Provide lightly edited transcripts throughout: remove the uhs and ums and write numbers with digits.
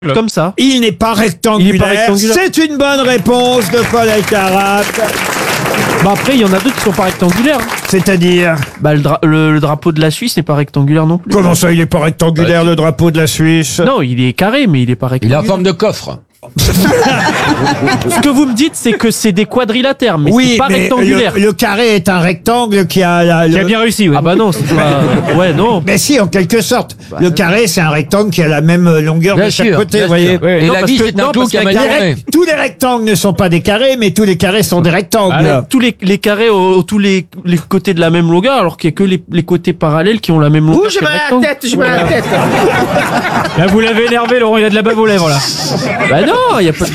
Comme ça. Il n'est pas rectangulaire. C'est une bonne réponse de Paul Elkarat. Bah après, il y en a d'autres qui sont pas rectangulaires. C'est-à-dire, Bah le drapeau de la Suisse n'est pas rectangulaire non plus. comment ça, il n'est pas rectangulaire, le drapeau de la Suisse? Non, il est carré, mais il est pas Il rectangulaire. a forme de coffre. Ce que vous me dites, c'est que c'est des quadrilatères, mais Oui, c'est pas mais rectangulaire. le carré est un rectangle qui a Tu as bien réussi, oui. Ah bah non, c'est pas... Ouais, non. Mais si, en quelque sorte. Le carré, c'est un rectangle qui a la même longueur Bien de chaque sûr, côté, bien vous voyez. sûr. Et Non, la parce vie, que- c'est non, un clou parce qui a qu'avec mal les tourné. Tous les rectangles ne sont pas des carrés, mais tous les carrés sont des rectangles. Tous les carrés ont tous les côtés de la même longueur, alors qu'il y a que les côtés parallèles qui ont la même longueur. J'ai que le mal à la rectangle. tête, j'ai mal à la tête. Là, vous l'avez énervé, Laurent, il a de la bave aux lèvres, là. Bah non, il y a pas de...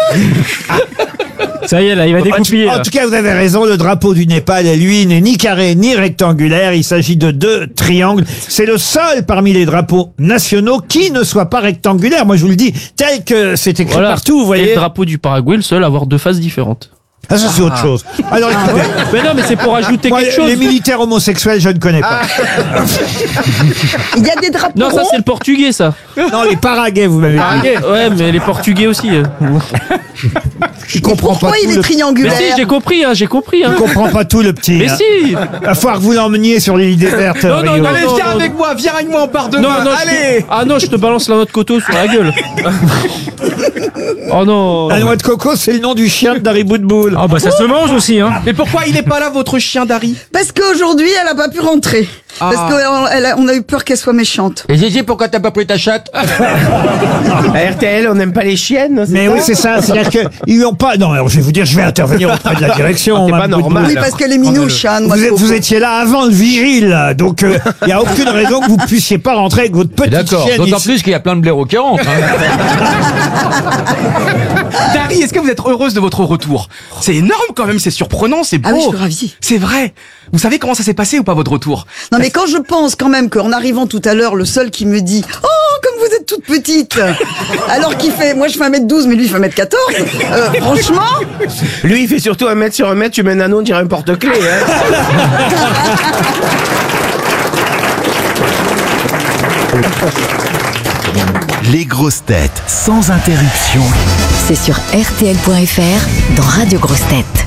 Ça y est, là, il va découpiller. En là. tout cas, vous avez raison, le drapeau du Népal, lui, n'est ni carré ni rectangulaire. Il s'agit de deux triangles. C'est le seul parmi les drapeaux nationaux qui ne soit pas rectangulaire. Moi, je vous le dis, tel que c'est écrit Voilà. partout, vous Et voyez. le drapeau du Paraguay, le seul à avoir deux faces différentes. Ah, ça, c'est autre chose. Alors, écoutez, Mais non, mais c'est pour ajouter moi, quelque chose. les militaires homosexuels, je ne connais pas. Il y a des drapeaux Non, ça ronds. c'est le portugais, ça. Non, les Paraguais, vous m'avez dit. Ouais, mais les portugais aussi. Je comprends pas Pourquoi tout il est le... Mais triangulaire? si, j'ai compris, hein, j'ai compris. Hein. Je comprends pas tout, le petit. Mais hein. si. Il va falloir que vous l'emmeniez sur les idées vertes. Non, non, Rio. non, Allez, non, viens non, avec moi, on part Non, demain. non, Allez. Ah non, je te balance la noix de coteau sur la gueule. Oh non. La noix de coco, c'est le nom du chien de Dari Boudboul. Ah, bah, ça se mange aussi, hein. Mais pourquoi il est pas là, votre chien Dari? Parce qu'aujourd'hui, elle a pas pu rentrer. Ah. Parce qu'on a eu peur qu'elle soit méchante. Et Gigi, pourquoi t'as pas pris ta chatte? À RTL, on n'aime pas les chiennes. Mais oui, c'est ça. C'est-à-dire qu'ils n'ont pas. Non, alors je vais vous dire, je vais intervenir auprès de la direction. C'est pas Madame normal. Boudboul. Oui, parce qu'elle est minouche, Vous étiez là avant le vigile, donc il n'y a aucune raison que vous puissiez pas rentrer avec votre petite D'accord. chienne. D'autant ici. plus qu'il y a plein de blaireaux qui rentrent. Dari, est-ce que vous êtes heureuse de votre retour? C'est énorme quand même, c'est surprenant, c'est beau. Ah oui, je suis ravie. C'est vrai. Vous savez comment ça s'est passé ou pas votre retour? Non, mais quand je pense quand même qu'en arrivant tout à l'heure, le seul qui me dit « Oh, comme vous êtes toute petite !» Alors qu'il fait... Moi, je fais 1m12, mais lui, il fait 1m14. Franchement... Lui, il fait surtout 1 mètre sur 1 mètre, tu mets un anneau, on dirait un porte-clés. Hein. Les grosses têtes sans interruption. C'est sur RTL.fr dans Radio Grosses Têtes.